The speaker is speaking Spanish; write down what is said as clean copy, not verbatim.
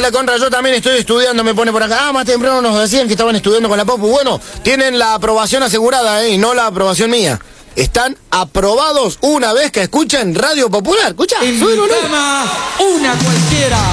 Hola, Conra, yo también estoy estudiando, me pone por acá. Más temprano nos decían que estaban estudiando con la Popu. Bueno, tienen la aprobación asegurada, y no la aprobación mía. Están aprobados una vez que escuchen Radio Popular. Escucha, En mi cama, una cualquiera.